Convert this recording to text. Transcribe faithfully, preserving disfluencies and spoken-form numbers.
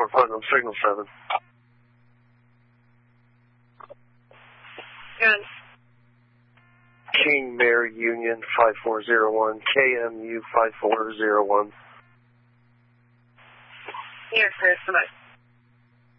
for Putnam, signal seven. Good. King Mary Union five four zero one, K M U five four zero one. Here, Chris, bye.